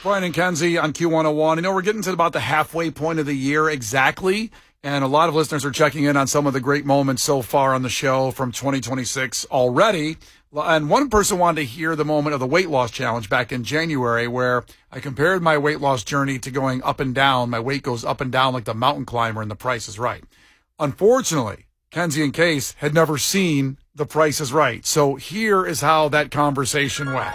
Brian and Kenzie on Q101. I know we're getting to about the halfway point of the year exactly, and a lot of listeners are checking in on some of the great moments so far on the show from 2026 already. And one person wanted to hear the moment of the weight loss challenge back in January where I compared my weight loss journey to going up and down. My weight goes up and down like the mountain climber in The Price is Right. Unfortunately, Kenzie and Case had never seen The Price is Right. So here is how that conversation went.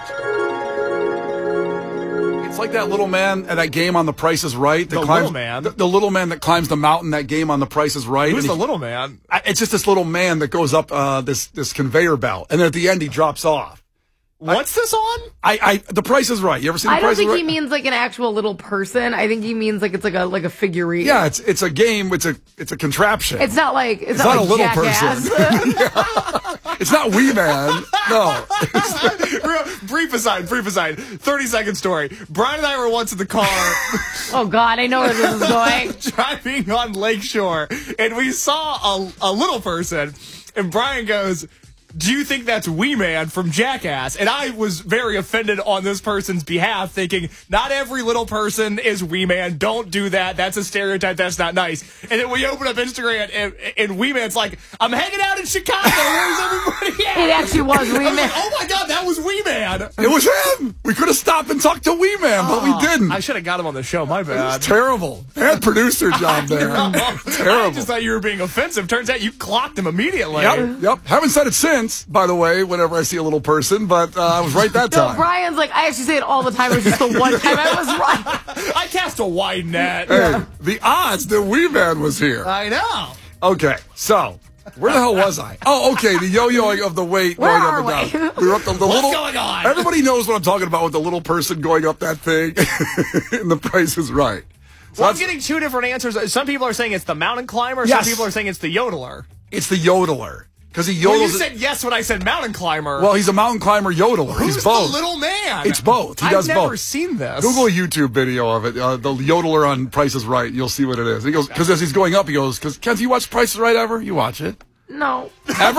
It's like that little man at that game on The Price is Right. The little man? The little man that climbs the mountain, that game on The Price is Right. Who's the little man? It's just this little man that goes up this conveyor belt, and then at the end he drops off. What's this on? The Price is Right. You ever seen The Price is Right? I don't think he means like an actual little person. I think he means like it's like a figurine. Yeah, it's a game. It's a contraption. It's not like it's not like a little Jackass. person. Yeah. It's not Wee Man. No. Brief aside. 30-second story. Brian and I were once in the car. Oh God, I know where this is going. Driving on Lakeshore, and we saw a little person, and Brian goes, "Do you think that's Wee Man from Jackass?" And I was very offended on this person's behalf, thinking, not every little person is Wee Man. Don't do that. That's a stereotype. That's not nice. And then we open up Instagram, and Wee Man's like, "I'm hanging out in Chicago. Where's everybody at?" It actually was Wee Man. Like, oh my God, that was Wee Man. It was him. We could have stopped and talked to Wee Man, but we didn't. I should have got him on the show. My bad. It's terrible. Bad producer job there. I Terrible. just thought you were being offensive. Turns out you clocked him immediately. Yep. Haven't said it since, by the way, whenever I see a little person, but I was right that No, time. Brian's like, I actually say it all the time. It was just the one time I was right. I cast a wide net. Hey, the odds that Wee Man was here. I know. Okay, so where the hell was I? Oh, okay, the yo-yoing of the weight Where going are up and we? down. We were up the What's little. going on? Everybody knows what I'm talking about with the little person going up that thing. And The Price is Right. So Well, I'm that's- getting two different answers. Some people are saying it's the mountain climber. Yes. Some people are saying it's the yodeler. It's the yodeler because he Well, you yodels. said yes when I said mountain climber. Well, he's a mountain climber yodeler. Who's He's both. the little man? It's both. He does I've never both. seen this. Google a YouTube video of it. The yodeler on Price is Right. You'll see what it is. He goes because as he's going up, he goes, "Because Ken, you watch Price is Right ever? You watch it No. ever?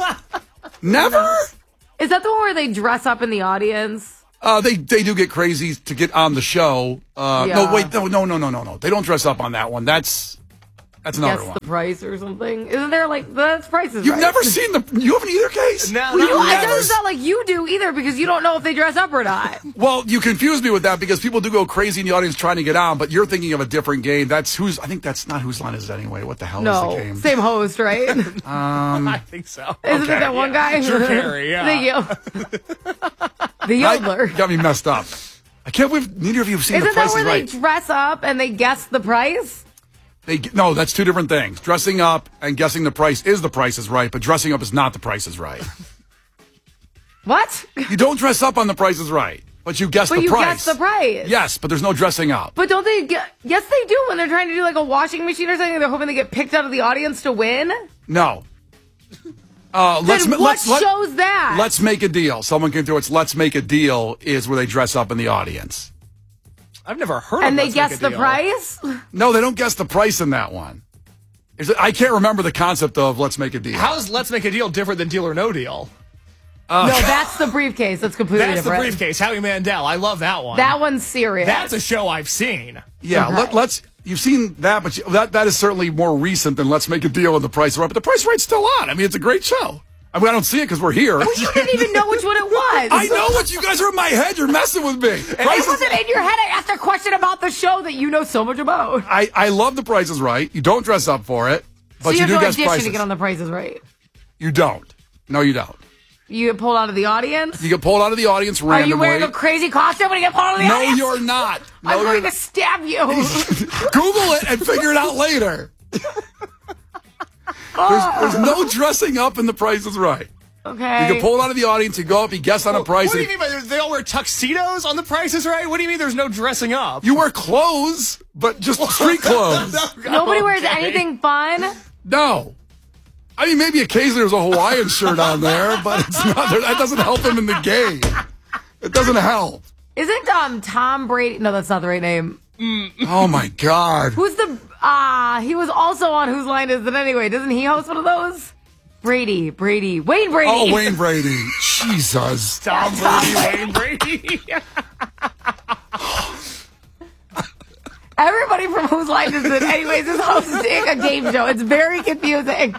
Never? Is that the one where they dress up in the audience? They do get crazy to get on the show. No, Yeah. wait, no. They don't dress up on that one. That's another Guess one. the price or something. Isn't there like that's prices? You've right? never seen you haven't either, Case? No, Well, no, it Never. doesn't sound like you do either because you don't know if they dress up or not. Well, you confuse me with that because people do go crazy in the audience trying to get on, but you're thinking of a different game. I think that's not Whose Line Is It Anyway. What the hell is No, the game? same host, right? I think so. Isn't it that one guy? Drew Carey, yeah. Thank you. The yodeler. Got me messed up. I can't believe neither of you have seen The Isn't that Price where is they Right. dress up and they guess the price? No, that's two different things. Dressing up and guessing the price is The Price is Right, but dressing up is not The Price is Right. What? You don't dress up on The Price is Right, but you guess But the you price. guess the price. Yes, but there's no dressing up. But don't they get? Yes, they do. When they're trying to do like a washing machine or something, they're hoping they get picked out of the audience to win. No. Then what shows that? Let's Make a Deal. Someone can do it. Let's Make a Deal is where they dress up in the audience. I've never heard of and they Let's Make guess a the Deal. price. No, they don't guess the price in that one. I can't remember the concept of Let's Make a Deal. How is Let's Make a Deal different than Deal or No Deal? No, that's the briefcase. That's completely That's the different. briefcase. Howie Mandel. I love that one. That one's serious. That's a show I've seen. Yeah, Okay. you've seen that, but that is certainly more recent than Let's Make a Deal and The Price is Right. But The Price is Right's still on. I mean, it's a great show. I mean, I don't see it because we're here. Well, you didn't even know which one it was. I know what you guys are in my head. You're messing with me. It wasn't in your head. I asked a question about the show that you know so much about. I love The Price is Right. You don't dress up for it, but So you you do have to guess audition prices. to get on the prices right. You don't. No, you don't. You get pulled out of the audience. You get pulled out of the audience Are randomly. you wearing a crazy costume when you get pulled out of the No, audience? you're not. No, I'm you're going not. to stab you. Google it and figure it out later. There's no dressing up in The Price is Right. Okay. You get pulled out of the audience, you go up, you guess on a price. What do you mean by they all wear tuxedos on The Price is Right? What do you mean there's no dressing up? You wear clothes, but just street clothes. Nobody wears Okay. anything fun. No. I mean, maybe occasionally there's a Hawaiian shirt on there, but it's not. That doesn't help him in the game. It doesn't help. Isn't Tom Brady? No, that's not the right name. Oh my God. Who's the? He was also on Whose Line Is It Anyway? Doesn't he host one of those? Wayne Brady. Oh, Wayne Brady. Jesus. Tom Brady, Wayne Brady. Nobody from Whose Line Is It Anyways is hosting a game show. It's very confusing.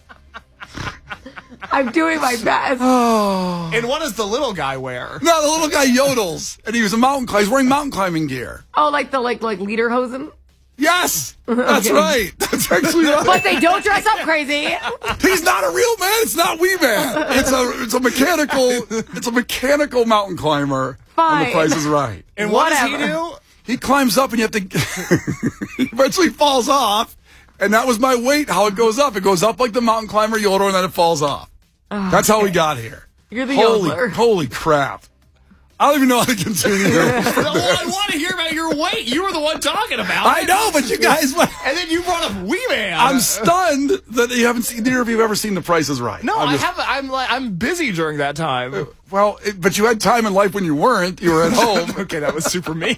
I'm doing my best. And what does the little guy wear? No, the little guy yodels, and he was a mountain climber. He's wearing mountain climbing gear. Oh, like the like Lederhosen? Yes, that's Okay. right. That's actually right. But they don't dress up crazy. He's not a real man. It's not Wee Man. It's a mechanical mountain climber. Fine. And the Price is Right. And what does he Whatever. do? He climbs up, and you have to. He eventually falls off, and that was my weight. How it goes up? It goes up like the mountain climber yodel, and then it falls off. That's how we got here. You're the yodeler. Holy crap! I don't even know how to continue. Well, I want to hear about your weight. You were the one talking about I it. know, but you guys. And then you brought up Wee Man. I'm stunned that you haven't seen. Neither of you have ever seen The Price is Right. No, I'm just- I haven't. I'm busy during that time. Well, but you had time in life when you weren't. You were at home. Okay, that was super mean.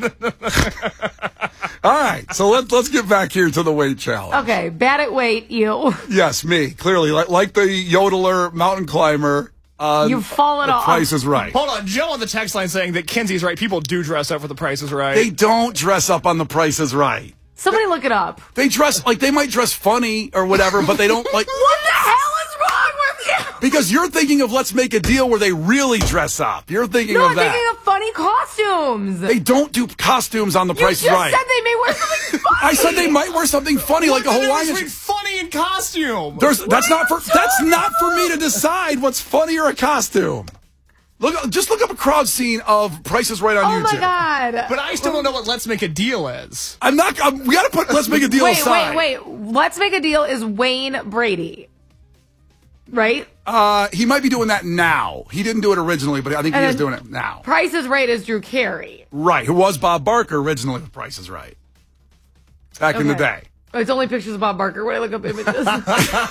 All right, so let's get back here to the weight challenge. Okay, bad at weight, you. Yes, me clearly like the yodeler mountain climber. You've fallen the off. Price is Right. Hold on, Joe on the text line saying that Kenzie's right. People do dress up for the Price is Right. They don't dress up on The Price is Right. Somebody look it up. They dress like they might dress funny or whatever, but they don't like. What the hell is wrong with you? Because you're thinking of Let's Make a Deal where they really dress up. You're thinking No, of I'm that. thinking of funny costumes. They don't do costumes on The You Price just is Right. said they may wear something funny. I said they might wear something funny like a What's the Hawaiian. difference between funny and costume. That's not for me to decide what's funny or a costume. Just look up a crowd scene of Price is Right on Oh YouTube. my god. But I still don't know what Let's Make a Deal is. We got to put Let's Make a Deal aside. Wait. Let's Make a Deal is Wayne Brady. Right? He might be doing that now. He didn't do it originally, but I think he is doing it now. Price is Right is Drew Carey. Right, who was Bob Barker originally with Price is Right. Back in the day. It's only pictures of Bob Barker when I look up images. I'm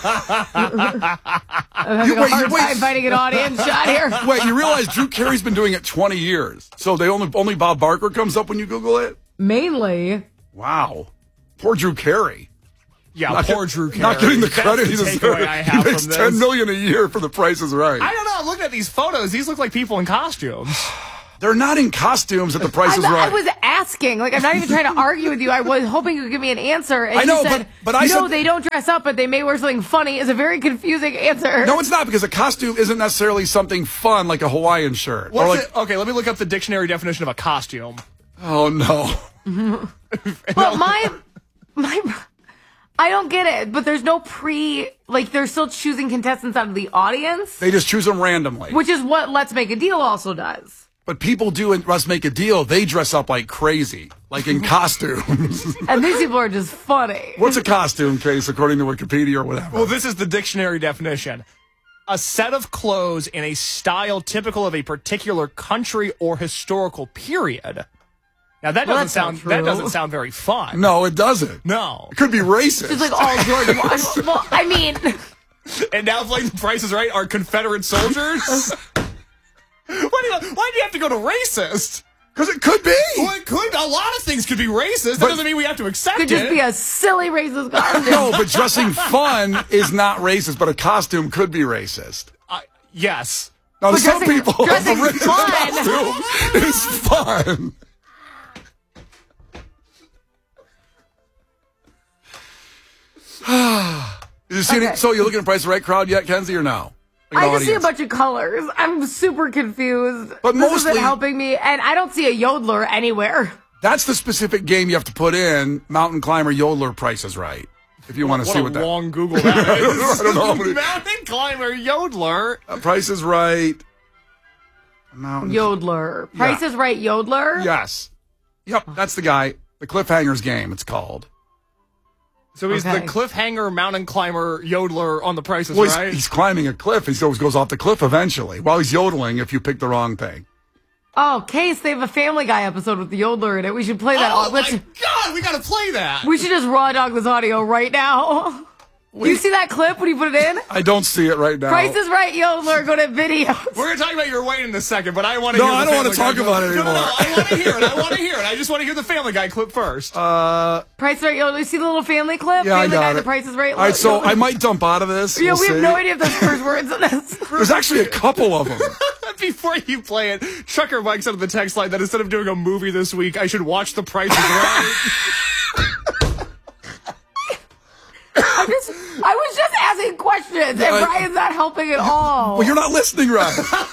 having a hard time finding an audience shot here. Wait, you realize Drew Carey's been doing it 20 years. So they only Bob Barker comes up when you Google it? Mainly. Wow. Poor Drew Carey. Yeah, poor Drew Carey. Not getting the That's credit the he deserves. takeaway I have He makes from this. $10 million a year for The Price is Right. I don't know. I'm looking at these photos. These look like people in costumes. They're not in costumes at The Price is I Right. was asking. Like, I'm not even trying to argue with you. I was hoping you could give me an answer. And I know, you said, but I no, said- they don't dress up, but they may wear something funny is a very confusing answer. No, it's not, because a costume isn't necessarily something fun like a Hawaiian shirt. Or like, Okay, let me look up the dictionary definition of a costume. oh no. But my, I don't get it. But there's no they're still choosing contestants out of the audience, They just choose them randomly. which is what Let's Make a Deal also does. But people do in Let's Make a Deal, they dress up like crazy, like in costumes. And these people are just funny. What's a costume, Case, according to Wikipedia or whatever? Well, this is the dictionary definition. A set of clothes in a style typical of a particular country or historical period. Now that Well, doesn't that's not true. sound very fun. No, it doesn't. No. It could be racist. It's like all George Washington. Well, I mean, And now playing The Price is Right are Confederate soldiers? Why do you have to go to racist? Because it could be. Well, it could. A lot of things could be racist. That doesn't mean we have to accept could it. just be a silly racist costume. No, but dressing fun is not racist, but a costume could be racist. Yes. Now, to But some dressing- people, a dressing racist fun. costume is fun. You see Okay. any, so you're looking at Price is Right crowd yet, Kenzie, or no? Like I the just see a audience? bunch of colors. I'm super confused. But this mostly- isn't helping me, and I don't see a yodeler anywhere. That's the specific game you have to put in, mountain climber, yodeler, Price is Right. If you want to see what a that... long Google that is. I don't know how many- Mountain climber yodeler. Price is Right. Mountain... Yodeler. Price is Right, yodeler. Yes. Yep, that's the guy. The Cliffhangers game, it's called. So he's Okay. the cliffhanger mountain climber yodeler on The Price is Well, Right. he's climbing a cliff. He always goes off the cliff eventually while he's yodeling if you pick the wrong thing. Oh, Case, they have a Family Guy episode with the yodeler in it. We should play that. Oh my Let's- God, we gotta play that. we should just raw dog this audio right now. You see that clip when you put it in? I don't see it right now. Price is Right, yodeler. Go to videos. We're gonna talk about your weight in a second, but I want to. No, hear the I don't wanna Family Guy talk about clip. it No, anymore. I want to hear it. I want to hear it. I just want to hear the Family Guy clip first. Price is Right, yodeler. You see the little family clip? Yeah, I Family got Guy, it. The Price is Right. All right, so yodeler. I might dump out of this. Yeah, We'll we have see. no idea if there's first words in this. There's actually a couple of them. Before you play it, Trucker Mike said on the text line that instead of doing a movie this week, I should watch The Price is Right. questions, and Brian's not helping at all. Well, you're not listening, right?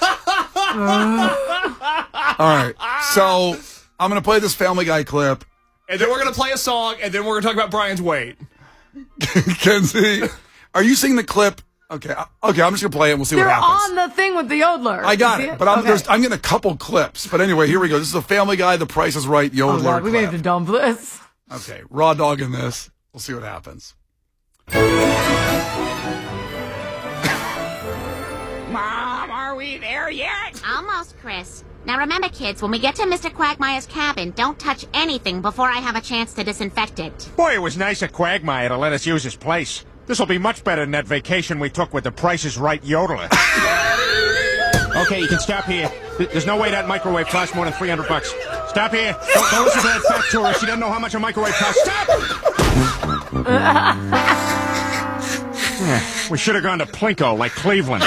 All right. So I'm going to play this Family Guy clip. And then we're going to play a song, and then we're going to talk about Brian's weight. Kenzie, are you seeing the clip? Okay, I'm just going to play it and we'll see what happens. They're on the thing with the yodeler. I got it, but I'm getting a couple clips. But anyway, here we go. This is a Family Guy, The Price is Right yodeler God, we may have to dump this. Okay, raw dog in this. We'll see what happens. Mom, are we there yet? Almost, Chris. Now remember, kids, when we get to Mr. Quagmire's cabin, don't touch anything before I have a chance to disinfect it. Boy, it was nice of Quagmire to let us use his place. This'll be much better than that vacation we took with the Price is Right yodeler. Okay, you can stop here. There's no way that microwave costs more than $300. Stop here. Don't listen to that fat tourist. She doesn't know how much a microwave costs. Stop! We should have gone to Plinko, like Cleveland.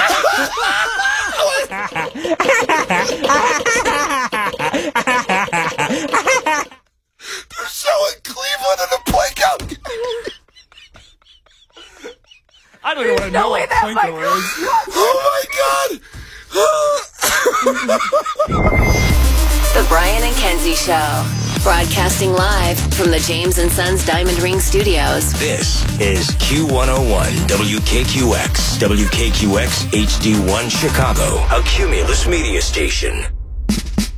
They're showing Cleveland in a Plinko. I don't even want to know what Plinko is. Oh, my God. The Brian and Kenzie Show. Broadcasting live from the James & Sons Diamond Ring Studios. This is Q101 WKQX HD1 Chicago, a Cumulus media station.